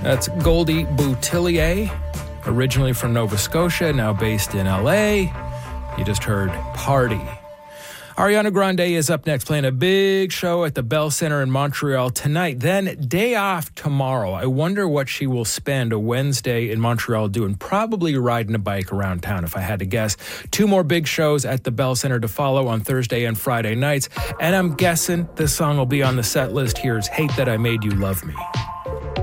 That's Goldie Boutillier, originally from Nova Scotia, now based in LA. You just heard Party. Ariana Grande is up next, playing a big show at the Bell Centre in Montreal tonight. Then day off tomorrow. I wonder what she will spend a Wednesday in Montreal doing. Probably riding a bike around town, if I had to guess. 2 more big shows at the Bell Centre to follow on Thursday and Friday nights. And I'm guessing this song will be on the set list. Here's Hate That I Made You Love Me.